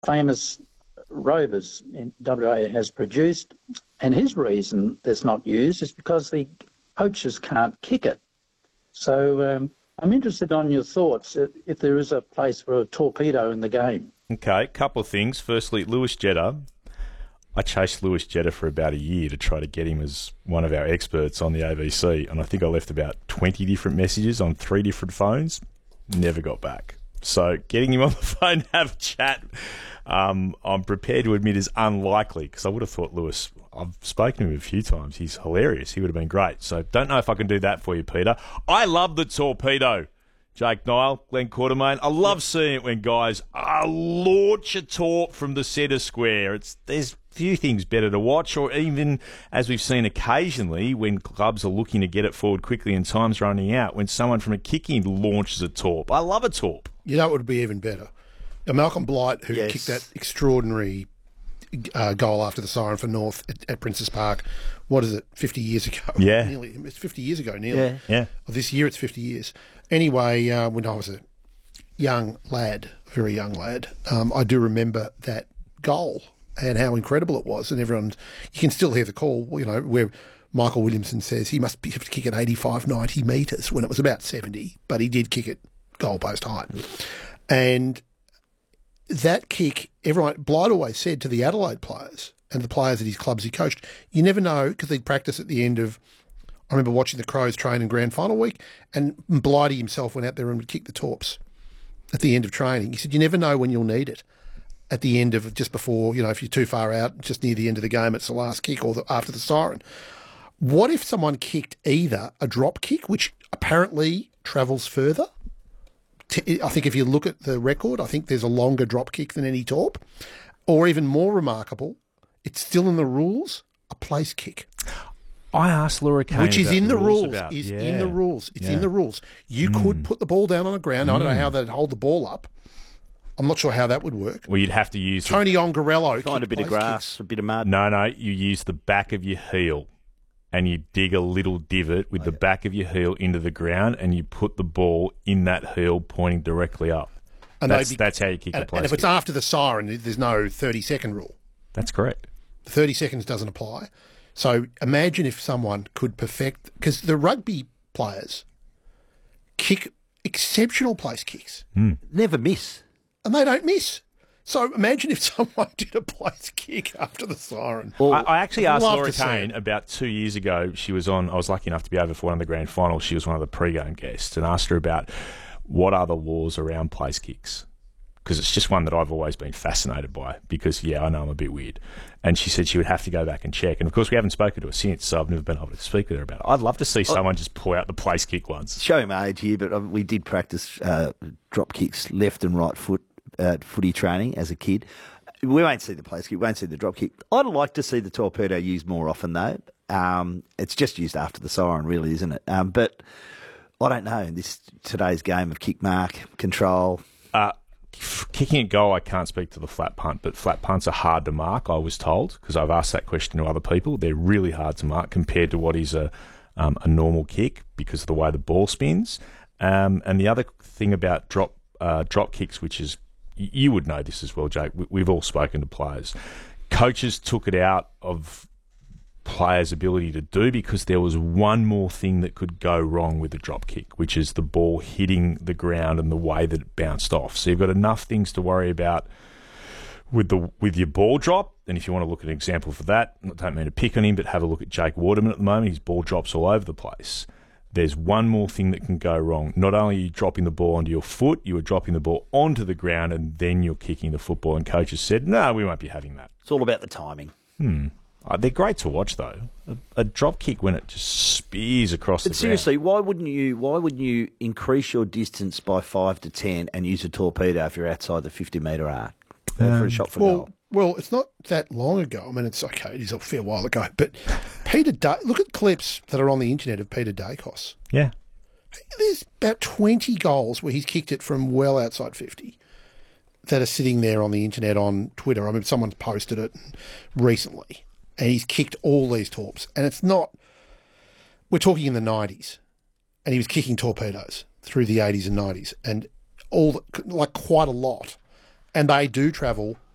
famous Rovers in WA has produced, and his reason that's not used is because the poachers can't kick it. So I'm interested on your thoughts if there is a place for a torpedo in the game. Okay, couple of things. Firstly, Lewis Jetta. I chased Lewis Jetta for about a year to try to get him as one of our experts on the AVC, and I think I left about 20 different messages on 3 different phones. Never got back. So getting him on the phone to have a chat, I'm prepared to admit is unlikely, because I would have thought Lewis, I've spoken to him a few times, he's hilarious. He would have been great. So don't know if I can do that for you, Peter. I love the torpedo. Jake Nile, Glenn Quartermain. I love seeing it when guys launch a torp from the centre square. There's few things better to watch, or even, as we've seen occasionally, when clubs are looking to get it forward quickly and time's running out, when someone from a kicking launches a torp. I love a torp. You know what would be even better? Malcolm Blight, who kicked that extraordinary goal after the siren for North at Princes Park. What is it, 50 years ago? Yeah. It's 50 years ago, nearly. Yeah. This year it's 50 years. Anyway, when I was a young lad, very young lad, I do remember that goal and how incredible it was. And everyone, you can still hear the call, where Michael Williamson says he must have to kick it 85, 90 metres when it was about 70, but he did kick it goalpost height. And that kick, Blight always said to the Adelaide players and the players at his clubs he coached, you never know, because they'd practice at the end of, I remember watching the Crows train in grand final week, and Blighty himself went out there and would kick the torps at the end of training. He said, you never know when you'll need it. At the end of, just before, if you're too far out, just near the end of the game, it's the last kick or after the siren. What if someone kicked either a drop kick, which apparently travels further? I think if you look at the record, I think there's a longer drop kick than any torp. Or even more remarkable, it's still in the rules, a place kick. I asked Laura Kane, which is in the rules. In the rules. It's in the rules. You could put the ball down on the ground. I don't know how they'd hold the ball up. I'm not sure how that would work. Well, you'd have to use Tony Ongarello. Find a bit of grass, a bit of mud. No, you use the back of your heel and you dig a little divot with the back of your heel into the ground and you put the ball in that heel pointing directly up. And that's how you kick a place. And if it's after the siren, there's no 30-second rule. That's correct. 30 seconds doesn't apply. So imagine if someone could perfect, because the rugby players kick exceptional place kicks. Never miss. And they don't miss. So imagine if someone did a place kick after the siren. I actually asked Laura Kane about 2 years ago. She was on, I was lucky enough to be over for one of the grand finals. She was one of the pre-game guests, and asked her about what are the laws around place kicks. Because it's just one that I've always been fascinated by, because, I know I'm a bit weird. And she said she would have to go back and check. And, of course, we haven't spoken to her since, so I've never been able to speak with her about it. I'd love to see someone just pull out the place kick once. Showing my age here, but we did practice drop kicks left and right foot footy training as a kid. We won't see the place kick, we won't see the drop kick. I'd like to see the torpedo used more often, though. It's just used after the siren, really, isn't it? But I don't know. In today's game of kick mark, control... Kicking a goal, I can't speak to the flat punt, but flat punts are hard to mark, I was told, because I've asked that question to other people. They're really hard to mark compared to what is a normal kick because of the way the ball spins. And the other thing about drop kicks, which is, you would know this as well, Jake, we've all spoken to players. Coaches took it out of players' ability to do because there was one more thing that could go wrong with the drop kick, which is the ball hitting the ground and the way that it bounced off. So you've got enough things to worry about with your ball drop. And if you want to look at an example for that, I don't mean to pick on him, but have a look at Jake Waterman at the moment. His ball drops all over the place. There's one more thing that can go wrong. Not only are you dropping the ball onto your foot, you are dropping the ball onto the ground and then you're kicking the football. And coaches said, no, we won't be having that. It's all about the timing. They're great to watch, though. A drop kick when it just spears across the ground. Seriously, why wouldn't you increase your distance by 5 to 10 and use a torpedo if you're outside the 50-metre arc for a shot for goal? Well, it's not that long ago. I mean, it's okay. It is a fair while ago. But look at clips that are on the internet of Peter Dacos. Yeah. There's about 20 goals where he's kicked it from well outside 50 that are sitting there on the internet on Twitter. I mean, someone's posted it recently. And he's kicked all these torps. And it's not... We're talking in the 90s. And he was kicking torpedoes through the 80s and 90s. And quite a lot. And they do travel